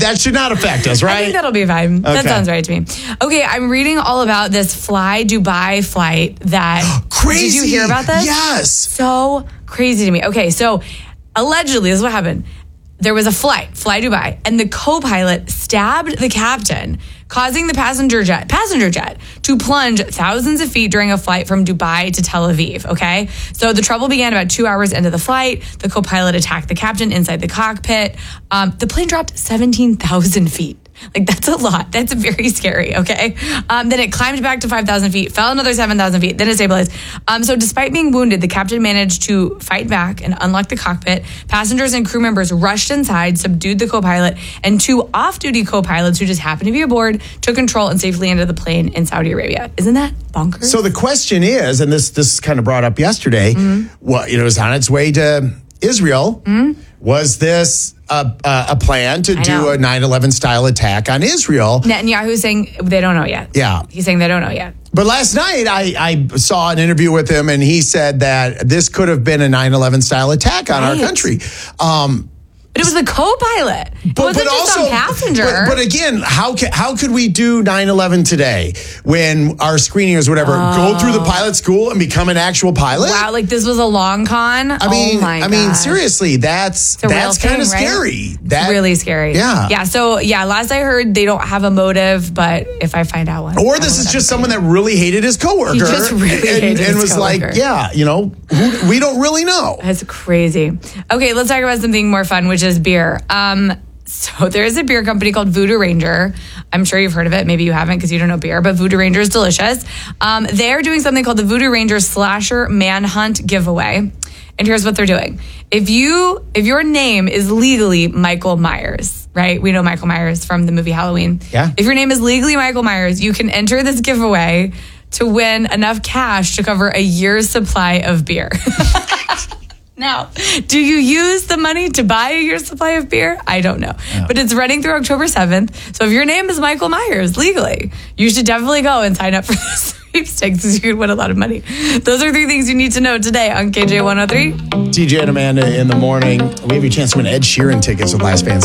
that should not affect us, right? I think that'll be fine. Okay. That sounds right to me. Okay, I'm reading all about this Fly Dubai flight that... Crazy. Did you hear about this? Yes. So crazy to me. Okay, so allegedly, this is what happened. There was a Fly Dubai, and the co-pilot stabbed the captain, causing the passenger jet to plunge thousands of feet during a flight from Dubai to Tel Aviv, okay? So the trouble began about 2 hours into the flight. The co-pilot attacked the captain inside the cockpit. The plane dropped 17,000 feet. Like, that's a lot. That's very scary, okay? Then it climbed back to 5,000 feet, fell another 7,000 feet, then it stabilized. So despite being wounded, the captain managed to fight back and unlock the cockpit. Passengers and crew members rushed inside, subdued the co-pilot, and 2 off-duty co-pilots who just happened to be aboard took control and safely entered the plane in Saudi Arabia. Isn't that bonkers? So the question is, and this kind of brought up yesterday, well, it was on its way to Israel. Was this a plan to do a 9/11 style attack on Israel? Netanyahu's saying they don't know yet. Yeah. He's saying they don't know yet. But last night, I saw an interview with him, and he said that this could have been a 9/11 style attack on our country. But it was the co-pilot. It wasn't just some passenger. But again, how could we do 9/11 today when our screeners, whatever, go through the pilot school and become an actual pilot? Wow, like this was a long con? I mean, seriously, that's kind of scary. That's really scary. Yeah. Yeah, so last I heard they don't have a motive, but if I find out one. Or this is just someone that really hated his coworker. He just really hated his was coworker. like, we don't really know. That's crazy. Okay, let's talk about something more fun, which is beer. So there is a beer company called Voodoo Ranger. I'm sure you've heard of it. Maybe you haven't because you don't know beer, but Voodoo Ranger is delicious. They're doing something called the Voodoo Ranger Slasher Manhunt Giveaway. And here's what they're doing. If your name is legally Michael Myers, right? We know Michael Myers from the movie Halloween. Yeah. If your name is legally Michael Myers, you can enter this giveaway to win enough cash to cover a year's supply of beer. Now, do you use the money to buy a year's supply of beer? I don't know. No. But it's running through October 7th. So if your name is Michael Myers, legally, you should definitely go and sign up for this sweepstakes because you could win a lot of money. Those are 3 things you need to know today on KJ 103. TJ and Amanda in the morning. We have a chance to win Ed Sheeran tickets with Last Fan